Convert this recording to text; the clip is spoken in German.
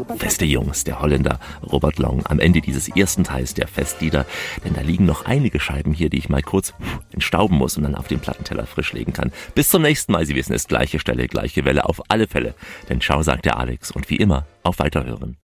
Feste Jungs, der Holländer Robert Long am Ende dieses ersten Teils der Festlieder. Denn da liegen noch einige Scheiben hier, die ich mal kurz entstauben muss und dann auf den Plattenteller frisch legen kann. Bis zum nächsten Mal. Sie wissen es, gleiche Stelle, gleiche Welle, auf alle Fälle. Denn ciao, sagt der Alex und wie immer, auf Weiterhören.